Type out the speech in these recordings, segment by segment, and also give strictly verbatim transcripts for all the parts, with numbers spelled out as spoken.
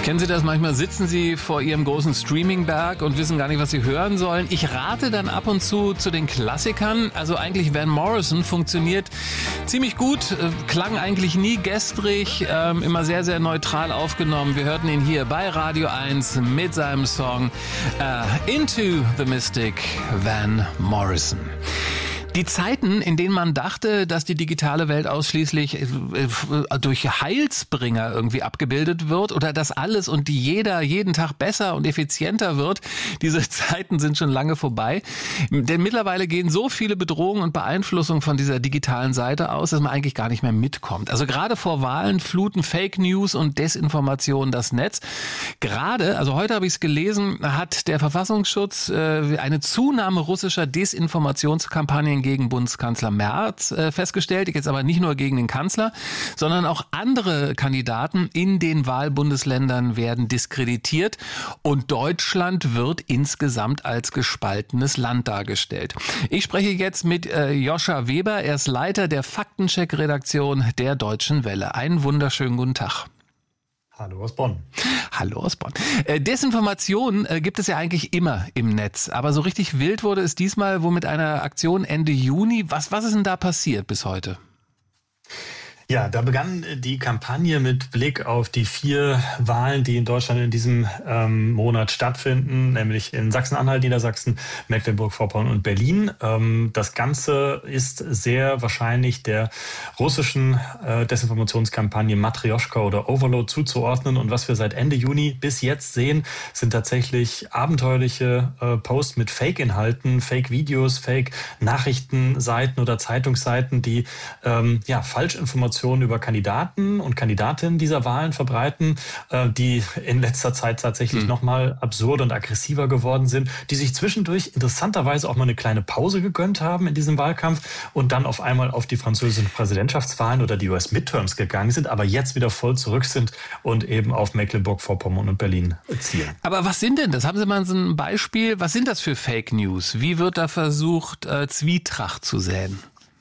Kennen Sie das? Manchmal sitzen Sie vor Ihrem großen Streamingberg und wissen gar nicht, was Sie hören sollen. Ich rate dann ab und zu zu den Klassikern. Also eigentlich Van Morrison funktioniert ziemlich gut, äh, klang eigentlich nie gestrig, äh, immer sehr, sehr neutral aufgenommen. Wir hörten ihn hier bei Radio eins mit seinem Song äh, Into the Mystic, Van Morrison. Die Zeiten, in denen man dachte, dass die digitale Welt ausschließlich durch Heilsbringer irgendwie abgebildet wird oder dass alles und jeder jeden Tag besser und effizienter wird, diese Zeiten sind schon lange vorbei. Denn mittlerweile gehen so viele Bedrohungen und Beeinflussungen von dieser digitalen Seite aus, dass man eigentlich gar nicht mehr mitkommt. Also gerade vor Wahlen fluten Fake News und Desinformation das Netz. Gerade, also heute habe ich es gelesen, hat der Verfassungsschutz äh, eine Zunahme russischer Desinformationskampagnen gegen Bundeskanzler Merz äh, festgestellt. Jetzt aber nicht nur gegen den Kanzler, sondern auch andere Kandidaten in den Wahlbundesländern werden diskreditiert und Deutschland wird insgesamt als gespaltenes Land dargestellt. Ich spreche jetzt mit äh, Joscha Weber. Er ist Leiter der Faktencheck-Redaktion der Deutschen Welle. Einen wunderschönen guten Tag. Hallo aus Bonn. Hallo aus Bonn. Äh, Desinformation äh, gibt es ja eigentlich immer im Netz. Aber so richtig wild wurde es diesmal wohl mit einer Aktion Ende Juni. Was, was ist denn da passiert bis heute? Ja, da begann die Kampagne mit Blick auf die vier Wahlen, die in Deutschland in diesem ähm, Monat stattfinden, nämlich in Sachsen-Anhalt, Niedersachsen, Mecklenburg-Vorpommern und Berlin. Ähm, das Ganze ist sehr wahrscheinlich der russischen äh, Desinformationskampagne Matrioschka oder Overload zuzuordnen. Und was wir seit Ende Juni bis jetzt sehen, sind tatsächlich abenteuerliche äh, Posts mit Fake-Inhalten, Fake-Videos, Fake-Nachrichtenseiten oder Zeitungsseiten, die ähm, ja Falschinformationen über Kandidaten und Kandidatinnen dieser Wahlen verbreiten, die in letzter Zeit tatsächlich mhm. nochmal absurd und aggressiver geworden sind, die sich zwischendurch interessanterweise auch mal eine kleine Pause gegönnt haben in diesem Wahlkampf und dann auf einmal auf die französischen Präsidentschaftswahlen oder die U S Midterms gegangen sind, aber jetzt wieder voll zurück sind und eben auf Mecklenburg-Vorpommern und Berlin zielen. Aber was sind denn das? Haben Sie mal so ein Beispiel? Was sind das für Fake News? Wie wird da versucht, Zwietracht zu säen?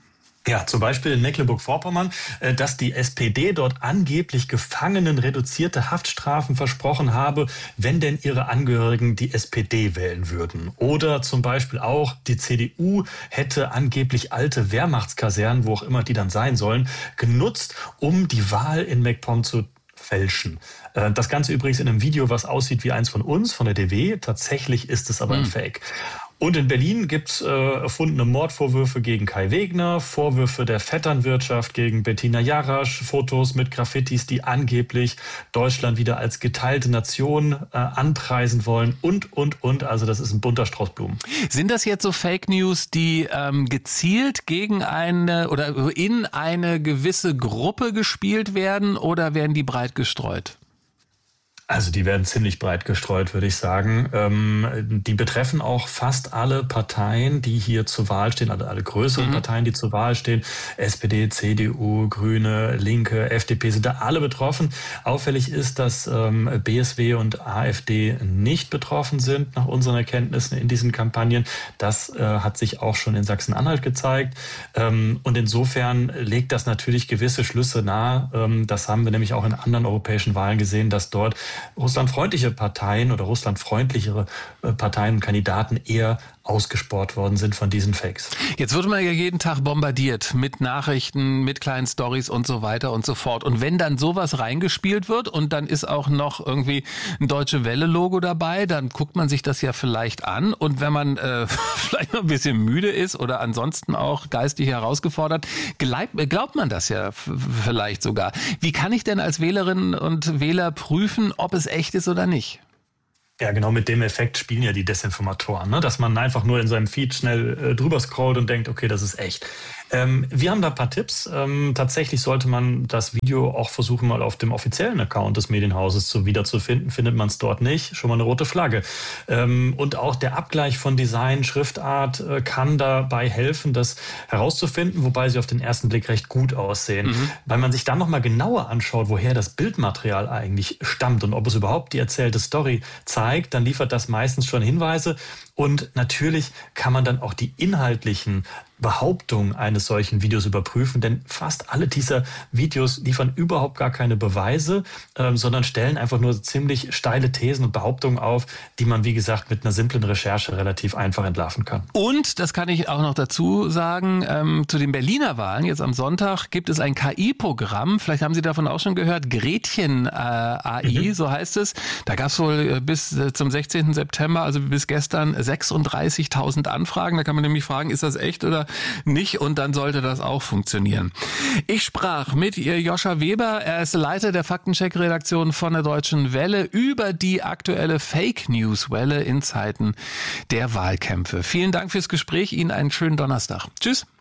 Ja, zum Beispiel in Mecklenburg-Vorpommern, dass die S P D dort angeblich Gefangenen reduzierte Haftstrafen versprochen habe, wenn denn ihre Angehörigen die S P D wählen würden. Oder zum Beispiel auch die C D U hätte angeblich alte Wehrmachtskasernen, wo auch immer die dann sein sollen, genutzt, um die Wahl in MacPom zu fälschen. Das Ganze übrigens in einem Video, was aussieht wie eins von uns, von der D W. Tatsächlich ist es aber ein Fake. Und in Berlin gibt's äh, erfundene Mordvorwürfe gegen Kai Wegner, Vorwürfe der Vetternwirtschaft gegen Bettina Jarasch, Fotos mit Graffitis, die angeblich Deutschland wieder als geteilte Nation äh, anpreisen wollen und, und, und. Also das ist ein bunter Strauß Blumen. Sind das jetzt so Fake News, die ähm, gezielt gegen eine oder in eine gewisse Gruppe gespielt werden oder werden die breit gestreut? Also die werden ziemlich breit gestreut, würde ich sagen. Ähm, die betreffen auch fast alle Parteien, die hier zur Wahl stehen, also alle größeren mhm. Parteien, die zur Wahl stehen. S P D, C D U, Grüne, Linke, F D P sind da alle betroffen. Auffällig ist, dass ähm, B S W und A f D nicht betroffen sind, nach unseren Erkenntnissen in diesen Kampagnen. Das äh, hat sich auch schon in Sachsen-Anhalt gezeigt. Ähm, und insofern legt das natürlich gewisse Schlüsse nahe. Ähm, das haben wir nämlich auch in anderen europäischen Wahlen gesehen, dass dort russlandfreundliche Parteien oder russlandfreundlichere Parteien und Kandidaten eher ausgespart worden sind von diesen Fakes. Jetzt wird man ja jeden Tag bombardiert mit Nachrichten, mit kleinen Storys und so weiter und so fort. Und wenn dann sowas reingespielt wird und dann ist auch noch irgendwie ein Deutsche Welle-Logo dabei, dann guckt man sich das ja vielleicht an. Und wenn man äh, vielleicht noch ein bisschen müde ist oder ansonsten auch geistig herausgefordert, glaubt, glaubt man das ja f- vielleicht sogar. Wie kann ich denn als Wählerinnen und Wähler prüfen, ob es echt ist oder nicht? Ja, genau mit dem Effekt spielen ja die Desinformatoren, ne? Dass man einfach nur in seinem Feed schnell äh, drüber scrollt und denkt, okay, das ist echt. Ähm, wir haben da ein paar Tipps. Ähm, tatsächlich sollte man das Video auch versuchen, mal auf dem offiziellen Account des Medienhauses zu wiederzufinden. Findet man es dort nicht, schon mal eine rote Flagge. Ähm, und auch der Abgleich von Design, Schriftart äh, kann dabei helfen, das herauszufinden, wobei sie auf den ersten Blick recht gut aussehen. Mhm. Weil man sich dann nochmal genauer anschaut, woher das Bildmaterial eigentlich stammt und ob es überhaupt die erzählte Story zeigt, dann liefert das meistens schon Hinweise. Und natürlich kann man dann auch die inhaltlichen Behauptungen eines solchen Videos überprüfen, denn fast alle dieser Videos liefern überhaupt gar keine Beweise, äh, sondern stellen einfach nur ziemlich steile Thesen und Behauptungen auf, die man, wie gesagt, mit einer simplen Recherche relativ einfach entlarven kann. Und, das kann ich auch noch dazu sagen, ähm, zu den Berliner Wahlen, jetzt am Sonntag, gibt es ein K I-Programm, vielleicht haben Sie davon auch schon gehört, Gretchen äh, A I, mhm. so heißt es. Da gab es wohl äh, bis äh, zum sechzehnten September, also bis gestern, sechsunddreißigtausend Anfragen. Da kann man nämlich fragen, ist das echt oder nicht? Und dann sollte das auch funktionieren. Ich sprach mit Joscha Weber, er ist Leiter der Faktencheck-Redaktion von der Deutschen Welle, über die aktuelle Fake-News-Welle in Zeiten der Wahlkämpfe. Vielen Dank fürs Gespräch, Ihnen einen schönen Donnerstag. Tschüss.